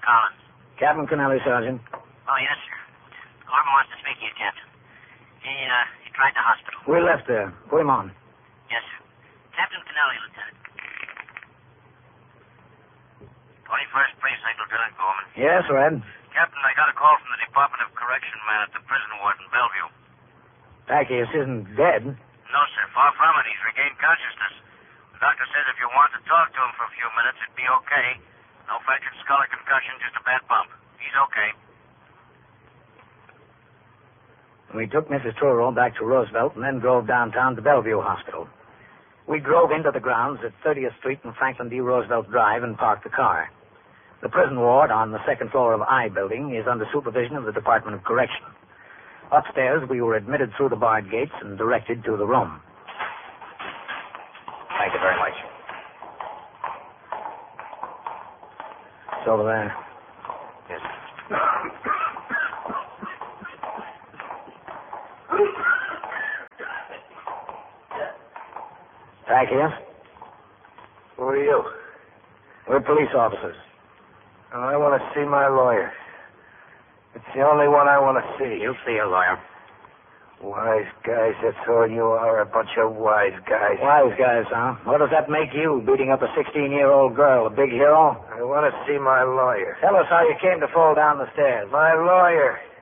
Collins. Captain Kennelly, Sergeant. Oh, yes, sir. Orma wants to speak to you, Captain. He tried the hospital. We left there. Put him on. Yes, sir. Captain Kennelly, Lieutenant. 21st Precinct, Lieutenant Gorman. Yes, Red. Captain, I got a call from the Department of Correction man at the prison ward in Bellevue. Zacchaeus isn't dead. No, sir. Far from it. He's regained consciousness. The doctor says if you want to talk to him for a few minutes, it'd be okay. No fractured skull or concussion, just a bad bump. He's okay. We took Mrs. Truro back to Roosevelt and then drove downtown to Bellevue Hospital. We drove into the grounds at 30th Street and Franklin D. Roosevelt Drive and parked the car. The prison ward on the second floor of I building is under supervision of the Department of Correction. Upstairs, we were admitted through the barred gates and directed to the room. Thank you very much. It's over there. Yes. Zacchaeus? Who are you? We're police officers. Oh, I want to see my lawyer. It's the only one I want to see. You'll see a lawyer. Wise guys, that's all you are, a bunch of wise guys. Wise guys, huh? What does that make you, beating up a 16-year-old girl, a big hero? I want to see my lawyer. Tell us how you came to fall down the stairs. My lawyer.